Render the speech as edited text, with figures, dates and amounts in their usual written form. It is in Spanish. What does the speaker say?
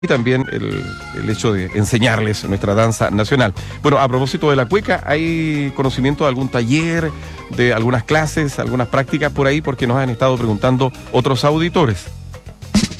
y también el hecho de enseñarles nuestra danza nacional. Bueno, a propósito de la cueca, ¿hay conocimiento de algún taller, de algunas clases, algunas prácticas por ahí? Porque nos han estado preguntando otros auditores.